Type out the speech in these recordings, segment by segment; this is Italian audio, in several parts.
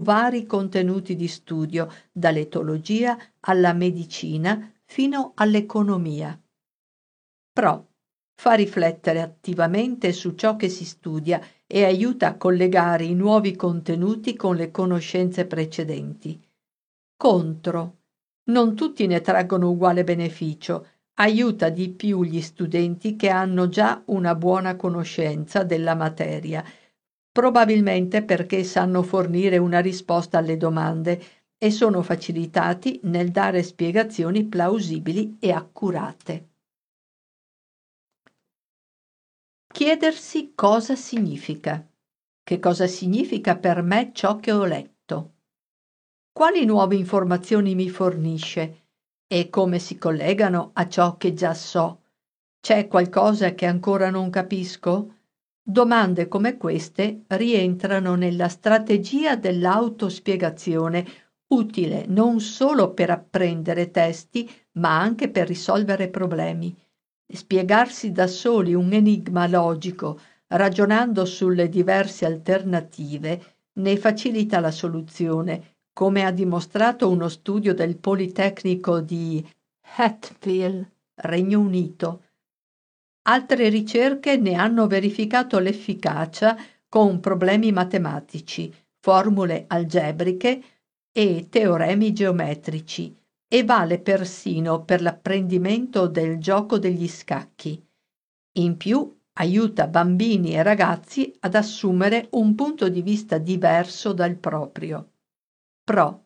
vari contenuti di studio, dall'etologia alla medicina fino all'economia. Pro. Fa riflettere attivamente su ciò che si studia e aiuta a collegare i nuovi contenuti con le conoscenze precedenti. Contro. Non tutti ne traggono uguale beneficio. Aiuta di più gli studenti che hanno già una buona conoscenza della materia, probabilmente perché sanno fornire una risposta alle domande e sono facilitati nel dare spiegazioni plausibili e accurate. Chiedersi cosa significa. Che cosa significa per me ciò che ho letto? Quali nuove informazioni mi fornisce e come si collegano a ciò che già so? C'è qualcosa che ancora non capisco? Domande come queste rientrano nella strategia dell'autospiegazione, utile non solo per apprendere testi, ma anche per risolvere problemi. Spiegarsi da soli un enigma logico, ragionando sulle diverse alternative, ne facilita la soluzione, come ha dimostrato uno studio del Politecnico di Hatfield, Regno Unito. Altre ricerche ne hanno verificato l'efficacia con problemi matematici, formule algebriche e teoremi geometrici, e vale persino per l'apprendimento del gioco degli scacchi. In più, aiuta bambini e ragazzi ad assumere un punto di vista diverso dal proprio. Pro.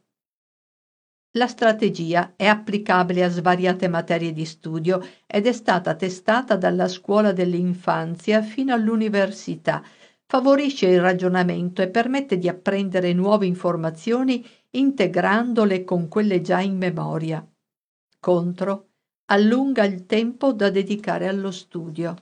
La strategia è applicabile a svariate materie di studio ed è stata testata dalla scuola dell'infanzia fino all'università. Favorisce il ragionamento e permette di apprendere nuove informazioni integrandole con quelle già in memoria. Contro. Allunga il tempo da dedicare allo studio.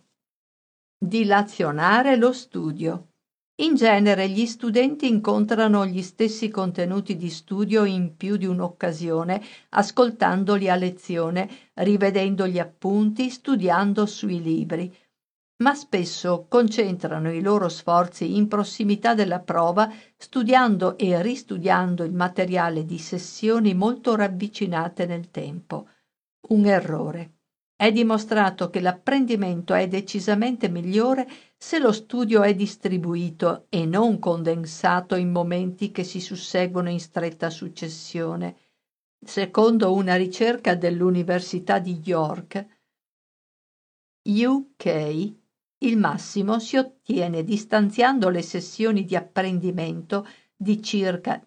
Dilazionare lo studio. In genere gli studenti incontrano gli stessi contenuti di studio in più di un'occasione, ascoltandoli a lezione, rivedendo gli appunti, studiando sui libri, ma spesso concentrano i loro sforzi in prossimità della prova, studiando e ristudiando il materiale di sessioni molto ravvicinate nel tempo. Un errore. È dimostrato che l'apprendimento è decisamente migliore se lo studio è distribuito e non condensato in momenti che si susseguono in stretta successione. Secondo una ricerca dell'Università di York, UK, il massimo si ottiene distanziando le sessioni di apprendimento di circa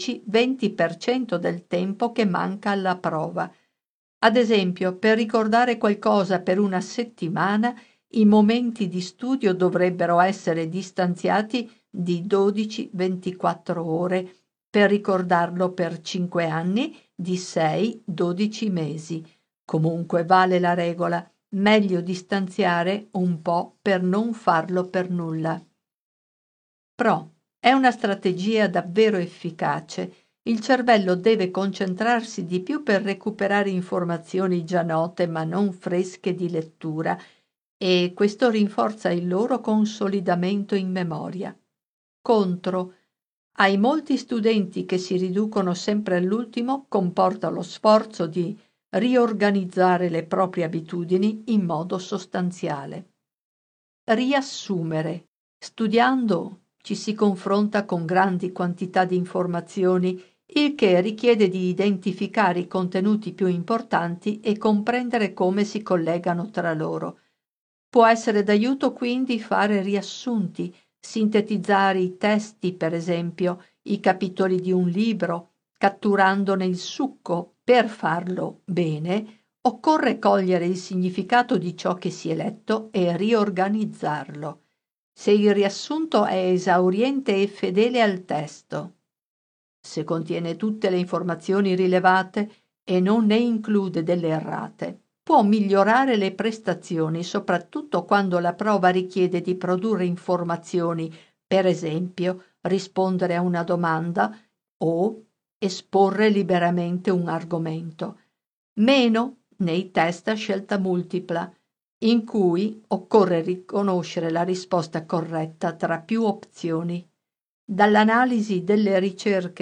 10-20% del tempo che manca alla prova. Ad esempio, per ricordare qualcosa per una settimana, i momenti di studio dovrebbero essere distanziati di 12-24 ore, per ricordarlo per 5 anni di 6-12 mesi. Comunque vale la regola, meglio distanziare un po' per non farlo per nulla. Pro. È una strategia davvero efficace. Il cervello deve concentrarsi di più per recuperare informazioni già note ma non fresche di lettura e questo rinforza il loro consolidamento in memoria. Contro. Ai molti studenti che si riducono sempre all'ultimo comporta lo sforzo di riorganizzare le proprie abitudini in modo sostanziale. Riassumere. Studiando ci si confronta con grandi quantità di informazioni, il che richiede di identificare i contenuti più importanti e comprendere come si collegano tra loro. Può essere d'aiuto quindi fare riassunti, sintetizzare i testi, per esempio, i capitoli di un libro, catturandone il succo. Per farlo bene, occorre cogliere il significato di ciò che si è letto e riorganizzarlo. Se il riassunto è esauriente e fedele al testo, se contiene tutte le informazioni rilevate e non ne include delle errate, può migliorare le prestazioni, soprattutto quando la prova richiede di produrre informazioni, per esempio rispondere a una domanda o esporre liberamente un argomento. Meno nei test a scelta multipla, in cui occorre riconoscere la risposta corretta tra più opzioni. Dall'analisi delle ricerche